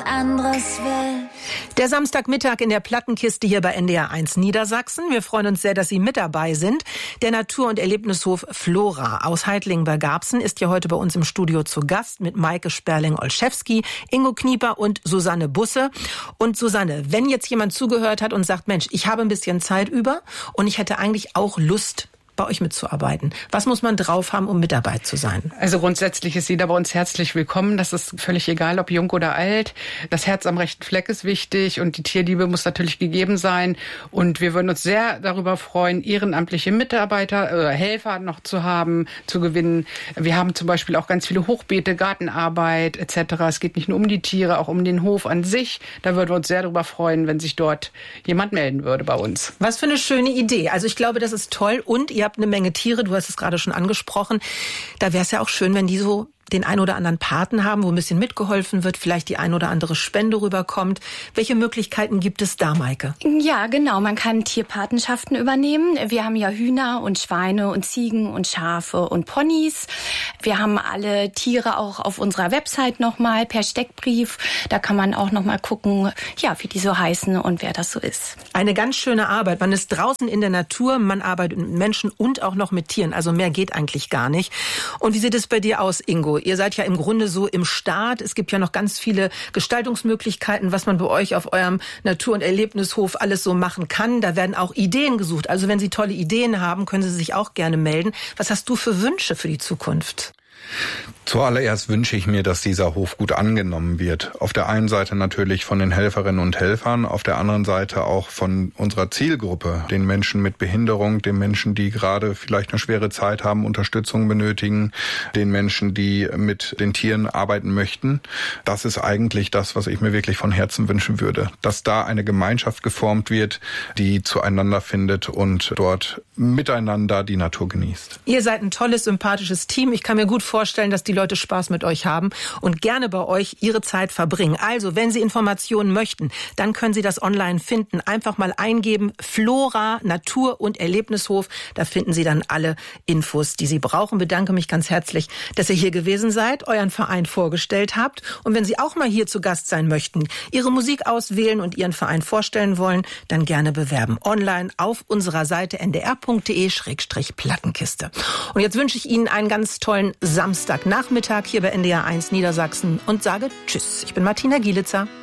anderes will. Der Samstagmittag in der Plattenkiste hier bei NDR 1 Niedersachsen. Wir freuen uns sehr, dass Sie mit dabei sind. Der Natur- und Erlebnishof Flora aus Heitlingen bei Garbsen ist ja heute bei uns im Studio zu Gast mit Maike Sperling-Olszewski, Ingo Knieper und Susanne Busse. Und Susanne, wenn jetzt jemand zugehört hat und sagt, Mensch, ich habe ein bisschen Zeit über und ich hätte eigentlich auch Lust, bei euch mitzuarbeiten. Was muss man drauf haben, um mit dabei zu sein? Also grundsätzlich ist jeder bei uns herzlich willkommen. Das ist völlig egal, ob jung oder alt. Das Herz am rechten Fleck ist wichtig und die Tierliebe muss natürlich gegeben sein. Und wir würden uns sehr darüber freuen, ehrenamtliche Mitarbeiter oder Helfer noch zu haben, zu gewinnen. Wir haben zum Beispiel auch ganz viele Hochbeete, Gartenarbeit etc. Es geht nicht nur um die Tiere, auch um den Hof an sich. Da würden wir uns sehr darüber freuen, wenn sich dort jemand melden würde bei uns. Was für eine schöne Idee. Also ich glaube, das ist toll. Und ihr habt eine Menge Tiere, du hast es gerade schon angesprochen. Da wäre es ja auch schön, wenn die so den ein oder anderen Paten haben, wo ein bisschen mitgeholfen wird, vielleicht die ein oder andere Spende rüberkommt. Welche Möglichkeiten gibt es da, Maike? Ja, genau. Man kann Tierpatenschaften übernehmen. Wir haben ja Hühner und Schweine und Ziegen und Schafe und Ponys. Wir haben alle Tiere auch auf unserer Website nochmal per Steckbrief. Da kann man auch nochmal gucken, ja, wie die so heißen und wer das so ist. Eine ganz schöne Arbeit. Man ist draußen in der Natur, man arbeitet mit Menschen und auch noch mit Tieren. Also mehr geht eigentlich gar nicht. Und wie sieht es bei dir aus, Ingo? Ihr seid ja im Grunde so im Start. Es gibt ja noch ganz viele Gestaltungsmöglichkeiten, was man bei euch auf eurem Natur- und Erlebnishof alles so machen kann. Da werden auch Ideen gesucht. Also wenn Sie tolle Ideen haben, können Sie sich auch gerne melden. Was hast du für Wünsche für die Zukunft? Zuallererst wünsche ich mir, dass dieser Hof gut angenommen wird. Auf der einen Seite natürlich von den Helferinnen und Helfern, auf der anderen Seite auch von unserer Zielgruppe, den Menschen mit Behinderung, den Menschen, die gerade vielleicht eine schwere Zeit haben, Unterstützung benötigen, den Menschen, die mit den Tieren arbeiten möchten. Das ist eigentlich das, was ich mir wirklich von Herzen wünschen würde, dass da eine Gemeinschaft geformt wird, die zueinander findet und dort miteinander die Natur genießt. Ihr seid ein tolles, sympathisches Team. Ich kann mir gut vorstellen, dass die Leute Spaß mit euch haben und gerne bei euch ihre Zeit verbringen. Also, wenn Sie Informationen möchten, dann können Sie das online finden. Einfach mal eingeben, Flora, Natur- und Erlebnishof. Da finden Sie dann alle Infos, die Sie brauchen. Bedanke mich ganz herzlich, dass ihr hier gewesen seid, euren Verein vorgestellt habt. Und wenn Sie auch mal hier zu Gast sein möchten, Ihre Musik auswählen und Ihren Verein vorstellen wollen, dann gerne bewerben. Online auf unserer Seite ndr.de/Plattenkiste. Und jetzt wünsche ich Ihnen einen ganz tollen Samstagnachmittag hier bei NDR 1 Niedersachsen und sage Tschüss. Ich bin Martina Gielitzer.